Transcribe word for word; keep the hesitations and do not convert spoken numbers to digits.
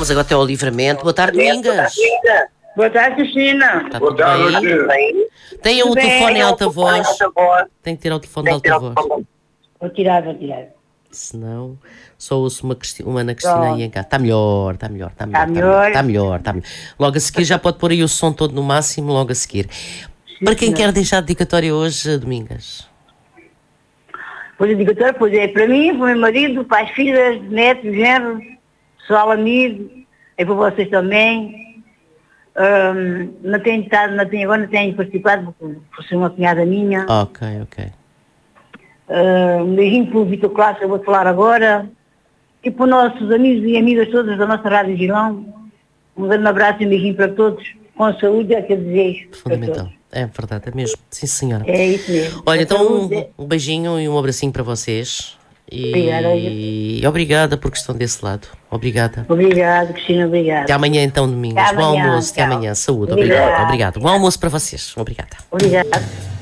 Vamos agora até ao Livramento. Boa tarde, Domingas. Boa tarde, Cristina. Está Boa tudo tarde, bem? bem? Tenha o Tudo bem, telefone em eu- alta voz. Tem que ter o telefone de alta voz. Vou tirar, vou tirar. Senão, só ouço uma, Cristi- uma Ana Cristina aí em casa. Está melhor, está melhor, está melhor. Tá melhor? Está melhor, está melhor. Logo a seguir já pode pôr aí o som todo no máximo, logo a seguir. Para quem quer deixar a dedicatória hoje, Domingas? Pois a dedicatória, pois é, para mim, para o meu marido, para as filhas, netos, genros, pessoal amigo, é para vocês também. Ahm, não tenho estado, não tenho, agora não tenho participado por, por ser uma cunhada minha. Ok, ok. Uh, um beijinho para o Vitor Clássico, eu vou falar agora. E para os nossos amigos e amigas todas da nossa Rádio Gilão. Um grande abraço e um beijinho para todos. Com saúde é o que eu desejo. para Fundamental. todos. É verdade, é mesmo. Sim, senhora. É isso mesmo. Olha, Com então saúde. um, um beijinho e um abracinho para vocês. E Obrigada. e obrigada por que estão desse lado. Obrigada. Obrigado, Cristina, obrigado. Até amanhã então, Domingos. Até Bom amanhã, almoço. Até tchau. amanhã. Saúde. Obrigada. Obrigado. Obrigado. Bom almoço para vocês. Obrigada. Obrigado.